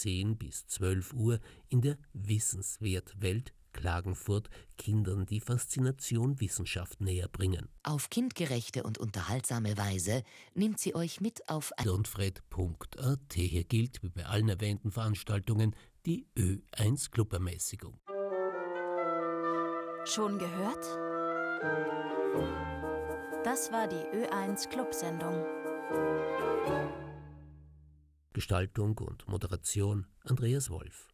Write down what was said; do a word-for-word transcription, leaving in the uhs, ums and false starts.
zehn bis zwölf Uhr in der Wissenswertwelt Klagenfurt Kindern die Faszination Wissenschaft näher bringen. Auf kindgerechte und unterhaltsame Weise nimmt sie euch mit auf Fred punkt a t. Hier gilt, wie bei allen erwähnten Veranstaltungen, die Ö eins Club-Ermäßigung. Schon gehört? Das war die Ö eins Club-Sendung. Gestaltung und Moderation Andreas Wolf.